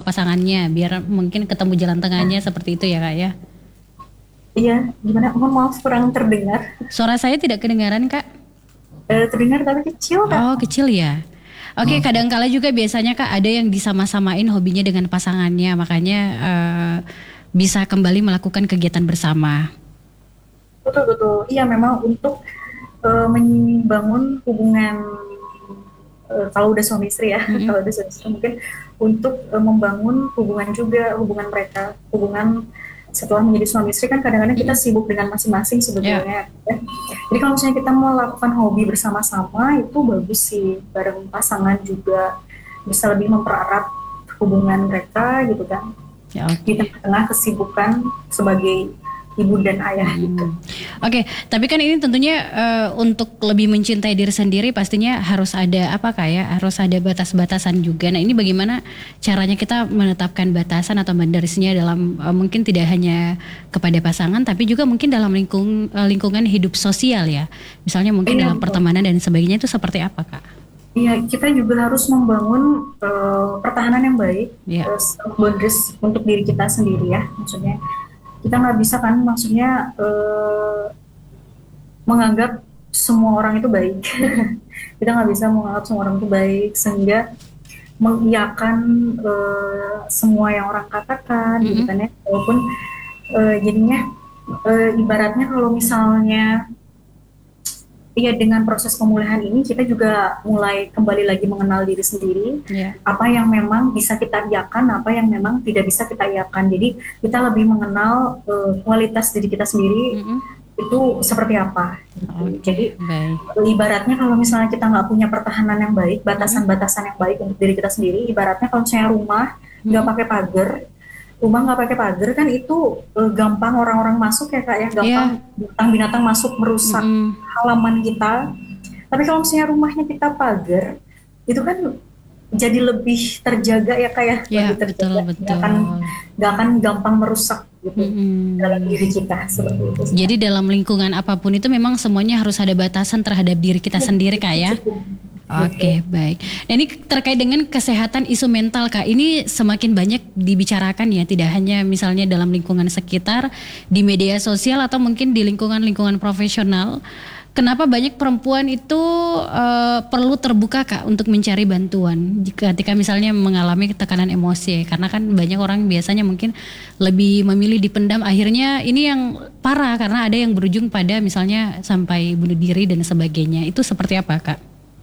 pasangannya biar mungkin ketemu jalan tengahnya seperti itu ya Kak ya. Iya, gimana? Mohon maaf kurang terdengar. Suara saya tidak kedengaran Kak? Terdengar tapi kecil, Kak. Oh kecil ya. Oke, kadangkala juga biasanya Kak ada yang disama-samain hobinya dengan pasangannya, makanya bisa kembali melakukan kegiatan bersama. Betul betul. Iya, memang untuk membangun hubungan kalau udah suami istri ya, kalau udah suami istri mungkin untuk membangun hubungan juga, hubungan mereka, hubungan setelah menjadi suami istri kan kadang-kadang kita sibuk dengan masing-masing sebetulnya. Ya. Jadi kalau misalnya kita mau lakukan hobi bersama-sama itu bagus sih, bareng pasangan juga bisa lebih mempererat hubungan mereka gitu kan. Ya, di tengah kesibukan sebagai ibu dan ayah gitu. Oke, tapi kan ini tentunya untuk lebih mencintai diri sendiri pastinya harus ada apa kayak harus ada batas-batasan juga. Nah ini bagaimana caranya kita menetapkan batasan atau boundariesnya dalam mungkin tidak hanya kepada pasangan tapi juga mungkin dalam lingkungan hidup sosial ya. Misalnya mungkin dalam pertemanan dan sebagainya itu seperti apa Kak? Iya, kita juga harus membangun pertahanan yang baik, boundaries untuk diri kita sendiri ya, maksudnya kita nggak bisa kan, maksudnya menganggap semua orang itu baik, kita nggak bisa menganggap semua orang itu baik sehingga mengiyakan semua yang orang katakan, gitu kan ya, walaupun jadinya ibaratnya kalau misalnya iya dengan proses pemulihan ini kita juga mulai kembali lagi mengenal diri sendiri, apa yang memang bisa kita iakan, apa yang memang tidak bisa kita iakan. Jadi kita lebih mengenal kualitas diri kita sendiri itu seperti apa. Jadi ibaratnya kalau misalnya kita nggak punya pertahanan yang baik, batasan-batasan yang baik untuk diri kita sendiri, ibaratnya kalau misalnya rumah nggak pakai pagar, rumah nggak pakai pagar kan itu gampang orang-orang masuk ya Kak ya, gampang binatang-binatang masuk merusak halaman kita. Tapi kalau misalnya rumahnya kita pagar, itu kan jadi lebih terjaga ya Kak ya, lebih terjaga, nggak akan gampang merusak gitu dalam diri kita seperti itu. Jadi dalam lingkungan apapun itu memang semuanya harus ada batasan terhadap diri kita sendiri Kak ya. Oke, baik. Nah ini terkait dengan kesehatan isu mental Kak, ini semakin banyak dibicarakan ya, tidak hanya misalnya dalam lingkungan sekitar, di media sosial atau mungkin di lingkungan profesional. Kenapa banyak perempuan itu perlu terbuka Kak untuk mencari bantuan ketika misalnya mengalami tekanan emosi, karena kan banyak orang biasanya mungkin lebih memilih dipendam, akhirnya ini yang parah karena ada yang berujung pada misalnya sampai bunuh diri dan sebagainya. Itu seperti apa Kak?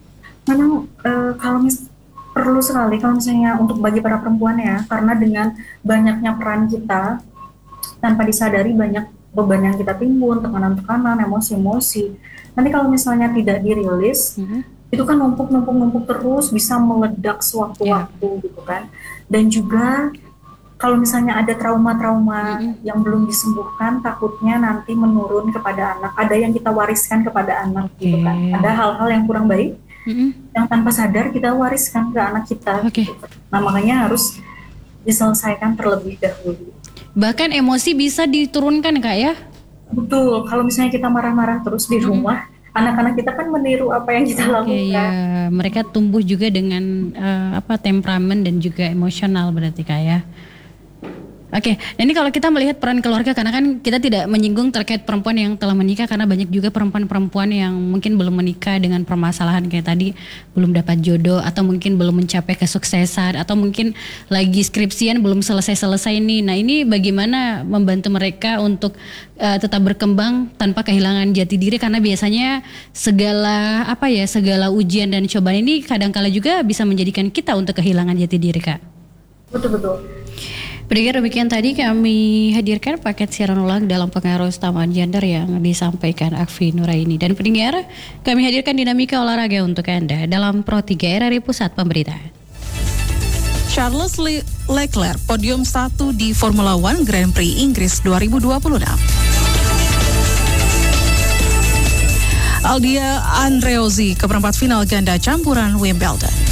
Memang kalau perlu sekali kalau misalnya untuk bagi para perempuan ya, karena dengan banyaknya peran kita tanpa disadari banyak beban yang kita timbun, tekanan-tekanan, emosi-emosi. Nanti kalau misalnya tidak dirilis, itu kan numpuk terus bisa meledak sewaktu-waktu gitu kan. Dan juga kalau misalnya ada trauma-trauma yang belum disembuhkan, takutnya nanti menurun kepada anak. Ada yang kita wariskan kepada anak gitu kan. Ada hal-hal yang kurang baik yang tanpa sadar kita wariskan ke anak kita. Nah makanya harus diselesaikan terlebih dahulu. Bahkan emosi bisa diturunkan Kak ya? Betul, kalau misalnya kita marah-marah terus di rumah, anak-anak kita kan meniru apa yang kita lakukan. Ya, mereka tumbuh juga dengan temperamen dan juga emosional berarti Kak ya. Oke, nah ini kalau kita melihat peran keluarga, karena kan kita tidak menyinggung terkait perempuan yang telah menikah, karena banyak juga perempuan-perempuan yang mungkin belum menikah dengan permasalahan kayak tadi, belum dapat jodoh atau mungkin belum mencapai kesuksesan atau mungkin lagi skripsian belum selesai-selesai nih. Nah ini bagaimana membantu mereka untuk tetap berkembang tanpa kehilangan jati diri, karena biasanya segala ujian dan cobaan ini kadang-kala juga bisa menjadikan kita untuk kehilangan jati diri Kak. Betul-betul. Pendengar, demikian tadi kami hadirkan paket siaran ulang dalam pengaruh utamaan gender yang disampaikan Akfi Nuraini. Dan pendengar, kami hadirkan dinamika olahraga untuk Anda dalam Pro 3 RRI Pusat Pemberitaan. Charles Leclerc podium 1 di Formula One Grand Prix Inggris 2026. Aldia Andreozzi ke perempat final ganda campuran Wimbledon.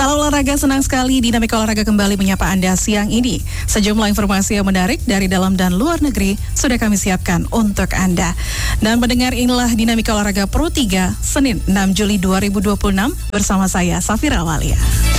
Salam olahraga, senang sekali Dinamika Olahraga kembali menyapa Anda siang ini. Sejumlah informasi yang menarik dari dalam dan luar negeri sudah kami siapkan untuk Anda. Dan pendengar, inilah Dinamika Olahraga Pro 3 Senin 6 Juli 2026 bersama saya Safira Walia.